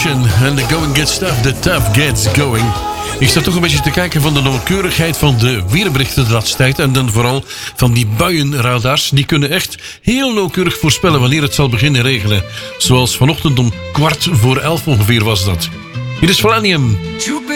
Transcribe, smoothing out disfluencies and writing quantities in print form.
Nation en The Going Gets Tough, The Tough Gets Going. Ik sta toch een beetje te kijken van de nauwkeurigheid van de weerberichten de laatste tijd. En dan vooral van die buienradars. Die kunnen echt heel nauwkeurig voorspellen wanneer het zal beginnen regenen. Zoals vanochtend om 11:15 ongeveer was dat. Hier is Millennium.